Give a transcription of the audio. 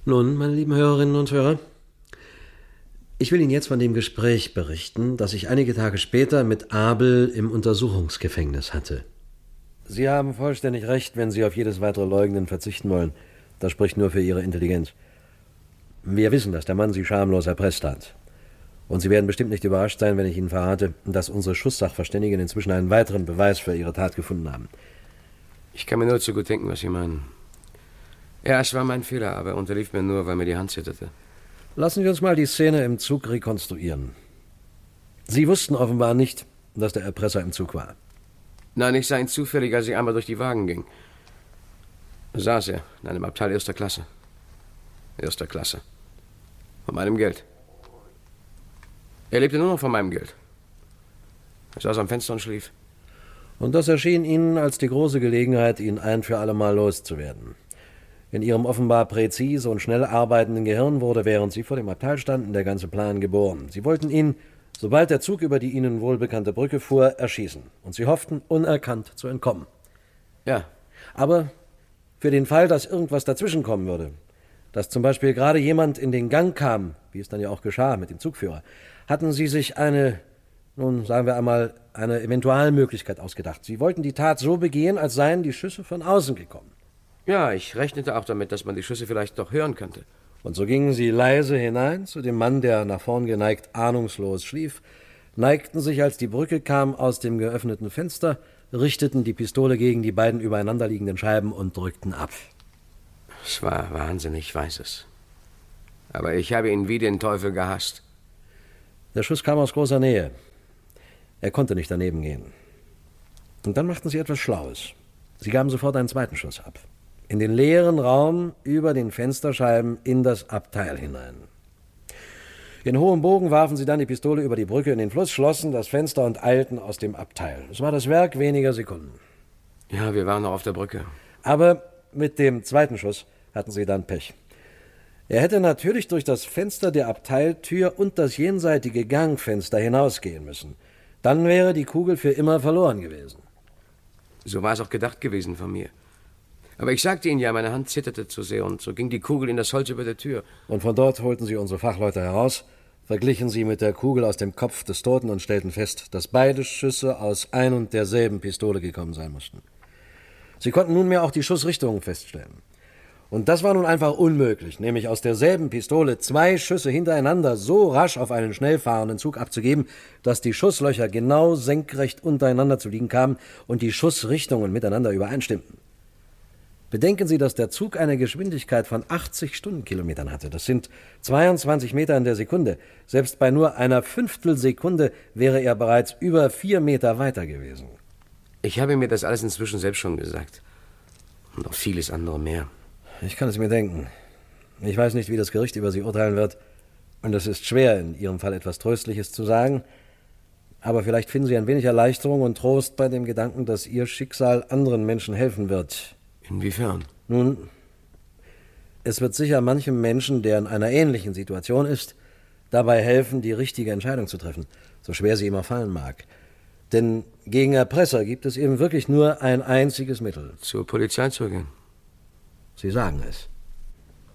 Nun, meine lieben Hörerinnen und Hörer, ich will Ihnen jetzt von dem Gespräch berichten, das ich einige Tage später mit Abel im Untersuchungsgefängnis hatte. Sie haben vollständig recht, wenn Sie auf jedes weitere Leugnen verzichten wollen. Das spricht nur für Ihre Intelligenz. Wir wissen, dass der Mann Sie schamlos erpresst hat. Und Sie werden bestimmt nicht überrascht sein, wenn ich Ihnen verrate, dass unsere Schusssachverständigen inzwischen einen weiteren Beweis für Ihre Tat gefunden haben. Ich kann mir nur zu gut denken, was Sie meinen. Ja, es war mein Fehler, aber er unterlief mir nur, weil mir die Hand zitterte. Lassen Sie uns mal die Szene im Zug rekonstruieren. Sie wussten offenbar nicht, dass der Erpresser im Zug war. Nein, ich sah ihn zufällig, als ich einmal durch die Wagen ging. Da saß er in einem Abteil erster Klasse. Erster Klasse. Von meinem Geld. Er lebte nur noch von meinem Geld. Er saß am Fenster und schlief. Und das erschien Ihnen als die große Gelegenheit, ihn ein für allemal loszuwerden. In Ihrem offenbar präzise und schnell arbeitenden Gehirn wurde, während Sie vor dem Abteil standen, der ganze Plan geboren. Sie wollten ihn, sobald der Zug über die Ihnen wohlbekannte Brücke fuhr, erschießen. Und Sie hofften, unerkannt zu entkommen. Ja. Aber für den Fall, dass irgendwas dazwischenkommen würde, dass zum Beispiel gerade jemand in den Gang kam, wie es dann ja auch geschah mit dem Zugführer, hatten Sie sich eine Eventualmöglichkeit ausgedacht. Sie wollten die Tat so begehen, als seien die Schüsse von außen gekommen. Ja, ich rechnete auch damit, dass man die Schüsse vielleicht doch hören könnte. Und so gingen Sie leise hinein zu dem Mann, der nach vorn geneigt ahnungslos schlief, neigten sich, als die Brücke kam, aus dem geöffneten Fenster, richteten die Pistole gegen die beiden übereinanderliegenden Scheiben und drückten ab. Es war Wahnsinn, ich weiß es. Aber ich habe ihn wie den Teufel gehasst. Der Schuss kam aus großer Nähe. Er konnte nicht daneben gehen. Und dann machten Sie etwas Schlaues. Sie gaben sofort einen zweiten Schuss ab. In den leeren Raum über den Fensterscheiben in das Abteil hinein. In hohem Bogen warfen Sie dann die Pistole über die Brücke in den Fluss, schlossen das Fenster und eilten aus dem Abteil. Es war das Werk weniger Sekunden. Ja, wir waren noch auf der Brücke. Aber mit dem zweiten Schuss hatten Sie dann Pech. Er hätte natürlich durch das Fenster der Abteiltür und das jenseitige Gangfenster hinausgehen müssen. Dann wäre die Kugel für immer verloren gewesen. So war es auch gedacht gewesen von mir. Aber ich sagte Ihnen ja, meine Hand zitterte zu sehr und so ging die Kugel in das Holz über der Tür. Und von dort holten Sie unsere Fachleute heraus, verglichen sie mit der Kugel aus dem Kopf des Toten und stellten fest, dass beide Schüsse aus ein und derselben Pistole gekommen sein mussten. Sie konnten nunmehr auch die Schussrichtungen feststellen. Und das war nun einfach unmöglich, nämlich aus derselben Pistole 2 Schüsse hintereinander so rasch auf einen schnell fahrenden Zug abzugeben, dass die Schusslöcher genau senkrecht untereinander zu liegen kamen und die Schussrichtungen miteinander übereinstimmten. Bedenken Sie, dass der Zug eine Geschwindigkeit von 80 Stundenkilometern hatte. Das sind 22 Meter in der Sekunde. Selbst bei nur einer Fünftelsekunde wäre er bereits über 4 Meter weiter gewesen. Ich habe mir das alles inzwischen selbst schon gesagt. Und noch vieles andere mehr. Ich kann es mir denken. Ich weiß nicht, wie das Gericht über Sie urteilen wird. Und es ist schwer, in Ihrem Fall etwas Tröstliches zu sagen. Aber vielleicht finden Sie ein wenig Erleichterung und Trost bei dem Gedanken, dass Ihr Schicksal anderen Menschen helfen wird. Inwiefern? Nun, es wird sicher manchem Menschen, der in einer ähnlichen Situation ist, dabei helfen, die richtige Entscheidung zu treffen, so schwer sie ihm auch fallen mag. Denn gegen Erpresser gibt es eben wirklich nur ein einziges Mittel. Zur Polizei zu gehen. Sie sagen es.